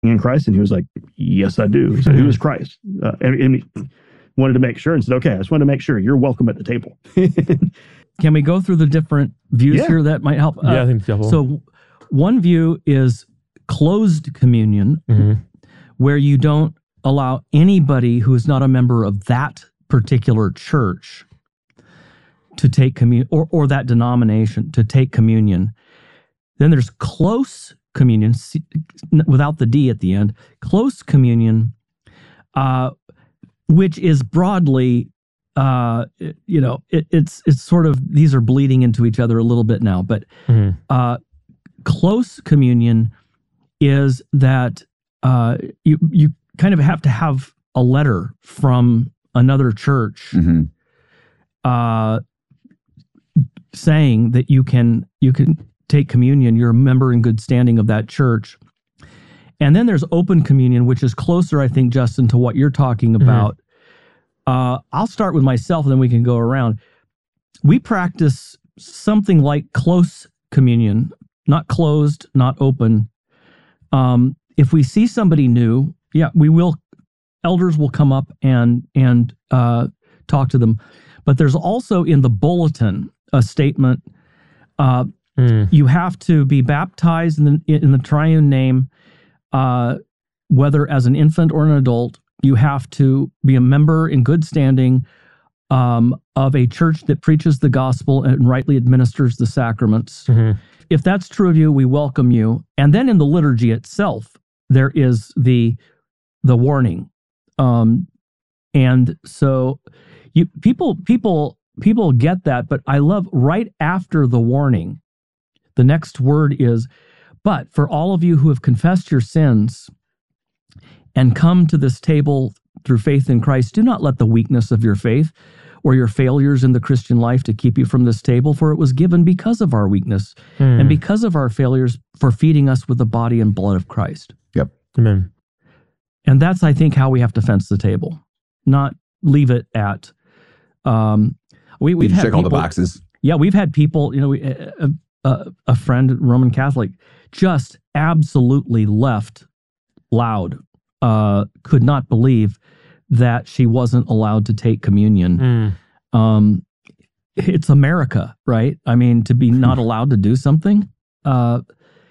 in Christ? And he was like, yes, I do. So who is Christ? And he wanted to make sure and said, okay, I just want to make sure you're welcome at the table. Can we go through the different views here that might help? Yeah, I think so. So one view is closed communion, where you don't allow anybody who is not a member of that particular church to take communion, or that denomination to take communion. Then there's close communion, without the D at the end, close communion, which is broadly, it's sort of, these are bleeding into each other a little bit now, but close communion is that you kind of have to have a letter from another church saying that you can take communion, you're a member in good standing of that church. And then there's open communion, which is closer, I think, Justin, to what you're talking about. I'll start with myself, and then we can go around. We practice something like close communion, not closed, not open. If we see somebody new, elders will come up and talk to them. But there's also in the bulletin a statement, you have to be baptized in the triune name, whether as an infant or an adult. You have to be a member in good standing of a church that preaches the gospel and rightly administers the sacraments. If that's true of you, we welcome you. And then in the liturgy itself, there is the warning. And so people get that, but I love right after the warning, the next word is, but for all of you who have confessed your sins and come to this table through faith in Christ, do not let the weakness of your faith or your failures in the Christian life to keep you from this table, for it was given because of our weakness and because of our failures for feeding us with the body and blood of Christ. Yep. Amen. And that's, I think, how we have to fence the table, not leave it at... we've had check all the boxes. Yeah, we've had people, a friend, Roman Catholic, just absolutely left loud, could not believe that she wasn't allowed to take communion. It's America, right? I mean, to be not allowed to do something. How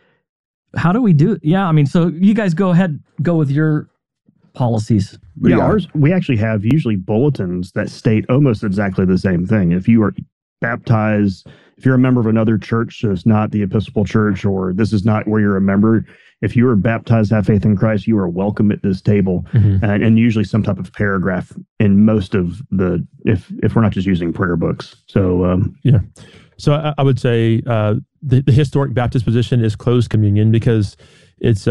do we do it? Yeah, I mean, so you guys go with your policies. Ours, we actually have usually bulletins that state almost exactly the same thing. If you are baptized, if you're a member of another church, so it's not the Episcopal Church, or this is not where you're a member, if you are baptized, have faith in Christ, you are welcome at this table. And usually some type of paragraph in most of the, if we're not just using prayer books. So, So I would say the historic Baptist position is closed communion, because if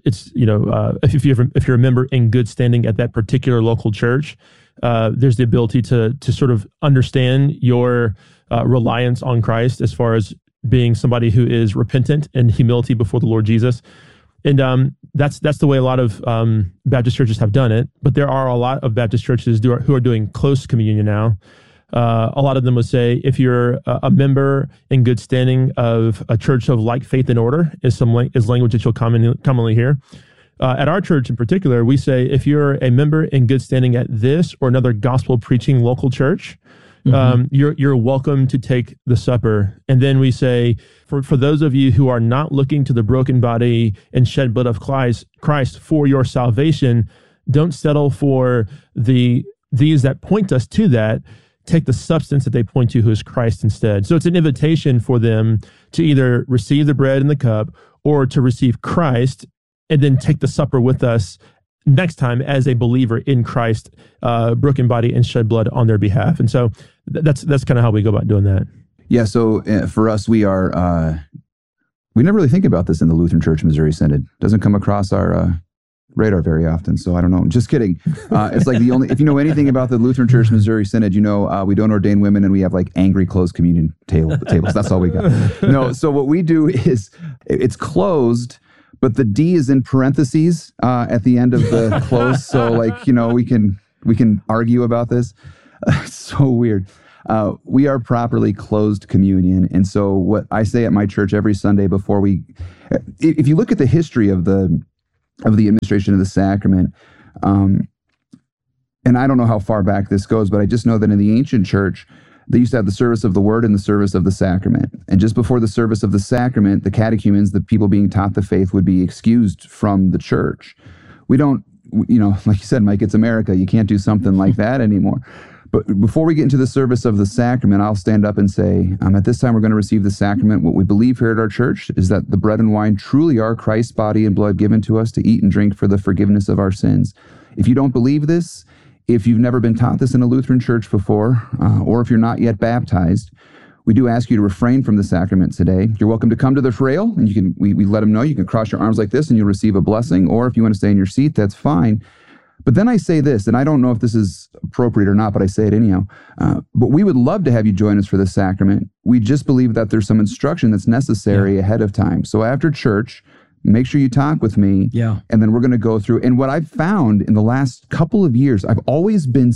you're a member in good standing at that particular local church, there's the ability to sort of understand your reliance on Christ as far as being somebody who is repentant and humility before the Lord Jesus. And that's the way a lot of Baptist churches have done it. But there are a lot of Baptist churches who are doing close communion now. A lot of them would say, if you're a member in good standing of a church of like faith and order, is language that you'll commonly hear. At our church in particular, we say, if you're a member in good standing at this or another gospel preaching local church, you're welcome to take the supper. And then we say, for those of you who are not looking to the broken body and shed blood of Christ for your salvation, don't settle for these that point us to that. Take the substance that they point to, who is Christ instead. So it's an invitation for them to either receive the bread and the cup, or to receive Christ and then take the supper with us next time as a believer in Christ, broken body and shed blood on their behalf. And so that's kind of how we go about doing that. Yeah. So for us, we never really think about this in the Lutheran Church Missouri Synod. Doesn't come across our radar very often. So I don't know. Just kidding. It's like if you know anything about the Lutheran Church Missouri Synod, we don't ordain women, and we have like angry closed communion tables. That's all we got. No. So what we do is it's closed, but the D is in parentheses at the end of the close. So we can argue about this. It's so weird. We are properly closed communion. And so what I say at my church every Sunday before if you look at the history of the of the administration of the sacrament. And I don't know how far back this goes, but I just know that in the ancient church, they used to have the service of the word and the service of the sacrament. And just before the service of the sacrament, the catechumens, the people being taught the faith, would be excused from the church. We don't, like you said, Mike, it's America. You can't do something like that anymore. But before we get into the service of the sacrament, I'll stand up and say, at this time, we're going to receive the sacrament. What we believe here at our church is that the bread and wine truly are Christ's body and blood given to us to eat and drink for the forgiveness of our sins. If you don't believe this, if you've never been taught this in a Lutheran church before, or if you're not yet baptized, we do ask you to refrain from the sacrament today. You're welcome to come to the frail, and we let them know you can cross your arms like this and you'll receive a blessing, or if you want to stay in your seat, that's fine. But then I say this, and I don't know if this is appropriate or not, but I say it anyhow. But we would love to have you join us for the sacrament. We just believe that there's some instruction that's necessary ahead of time. So after church, make sure you talk with me. Yeah. And then we're going to go through. And what I've found in the last couple of years, I've always been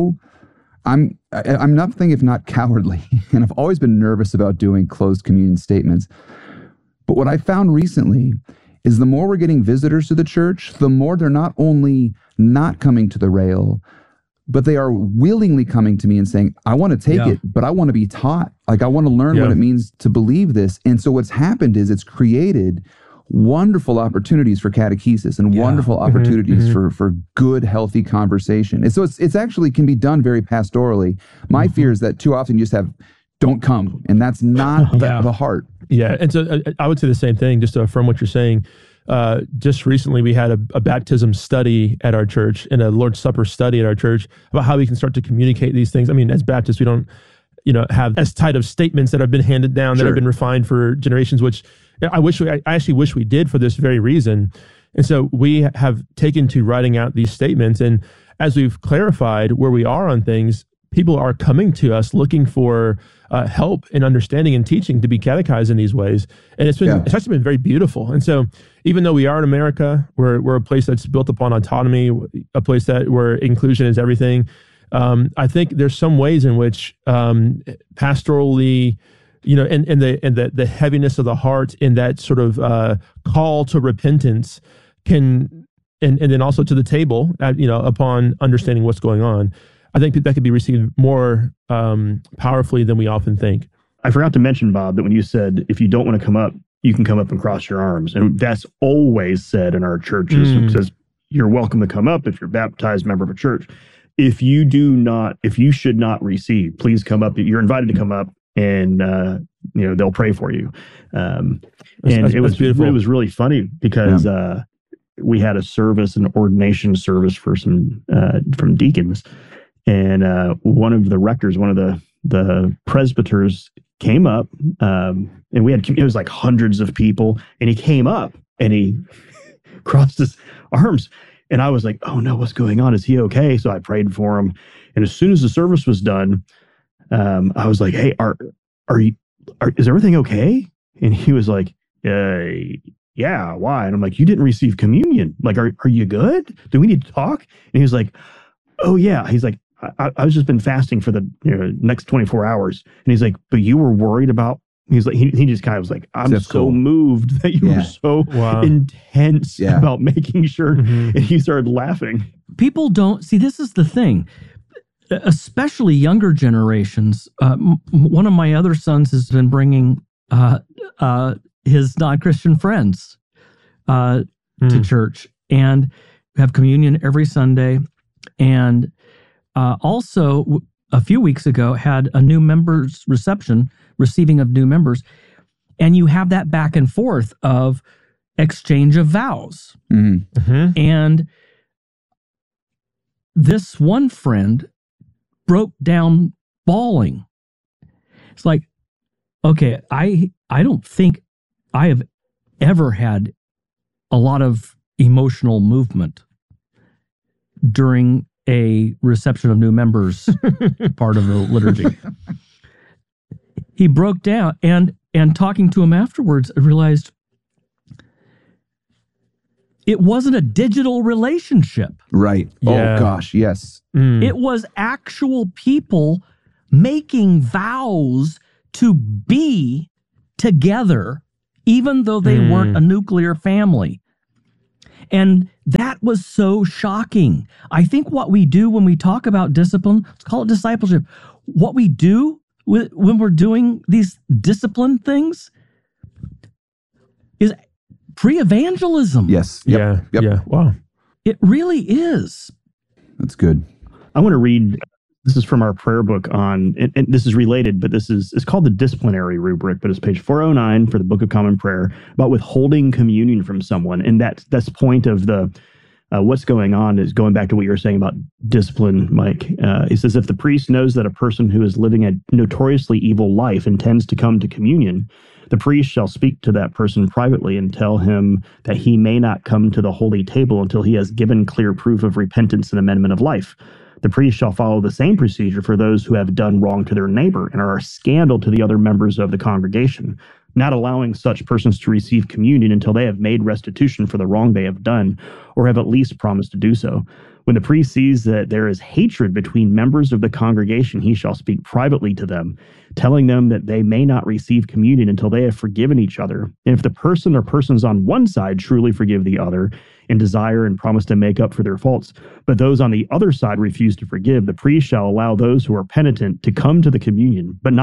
I'm nothing if not cowardly. And I've always been nervous about doing closed communion statements. But what I found recently is the more we're getting visitors to the church, the more they're not only not coming to the rail, but they are willingly coming to me and saying, I want to take it, but I want to be taught. Like, I want to learn what it means to believe this. And so what's happened is it's created wonderful opportunities for catechesis and wonderful opportunities for good, healthy conversation. And so it's actually can be done very pastorally. My fear is that too often you just have, don't come. And that's not the heart. Yeah. And so I would say the same thing, just to affirm what you're saying. Just recently, we had a baptism study at our church and a Lord's Supper study at our church about how we can start to communicate these things. I mean, as Baptists, we don't, have as tight of statements that have been handed down, that have been refined for generations, which I actually wish we did for this very reason. And so we have taken to writing out these statements. And as we've clarified where we are on things, people are coming to us looking for help in understanding and teaching to be catechized in these ways. And it's actually been very beautiful. And so even though we are in America, we're a place that's built upon autonomy, a place where inclusion is everything. I think there's some ways in which pastorally, and the heaviness of the heart in that sort of call to repentance can, and then also to the table, upon understanding what's going on. I think that could be received more powerfully than we often think. I forgot to mention, Bob, that when you said, if you don't want to come up, you can come up and cross your arms. And that's always said in our churches. It says, you're welcome to come up if you're a baptized member of a church. If you should not receive, please come up. You're invited to come up, and they'll pray for you. And it was beautiful. It was really funny because we had a service, an ordination service for some from deacons, and one of the rectors, one of the presbyters, came up, and it was like hundreds of people, and he came up and he crossed his arms. And I was like, oh no, what's going on? Is he okay? So I prayed for him. And as soon as the service was done, I was like, hey, is everything okay? And he was like, yeah, why? And I'm like, you didn't receive communion. Like, are you good? Do we need to talk? And he was like, oh yeah. He's like, I was just been fasting for the next 24 hours. And he's like, but you were worried about, he's like, he just kind of was like, I'm so moved that you were so intense about making sure. And he started laughing. People don't see, this is the thing, especially younger generations. One of my other sons has been bringing his non-Christian friends to church and have communion every Sunday. And also a few weeks ago had a new members receiving of new members. And you have that back and forth of exchange of vows. And this one friend broke down bawling. It's like, okay, I don't think I have ever had a lot of emotional movement during a reception of new members part of the liturgy. He broke down, and talking to him afterwards, I realized it wasn't a digital relationship. Right. Yeah. Oh gosh, yes. It was actual people making vows to be together, even though they weren't a nuclear family. And that was so shocking. I think what we do when we talk about discipline, let's call it discipleship, what we do when we're doing these discipline things is pre-evangelism. Yes. Yep. Yeah. Yeah. Wow. It really is. That's good. I want to read, this is from our prayer book on, and this is related, but it's called the disciplinary rubric, but it's page 409 for the Book of Common Prayer about withholding communion from someone. And that's the point of the, what's going on is going back to what you were saying about discipline, Mike. It says, if the priest knows that a person who is living a notoriously evil life intends to come to communion, the priest shall speak to that person privately and tell him that he may not come to the holy table until he has given clear proof of repentance and amendment of life. The priest shall follow the same procedure for those who have done wrong to their neighbor and are a scandal to the other members of the congregation, not allowing such persons to receive communion until they have made restitution for the wrong they have done or have at least promised to do so. When the priest sees that there is hatred between members of the congregation, he shall speak privately to them, telling them that they may not receive communion until they have forgiven each other. And if the person or persons on one side truly forgive the other and desire and promise to make up for their faults, but those on the other side refuse to forgive, the priest shall allow those who are penitent to come to the communion, but not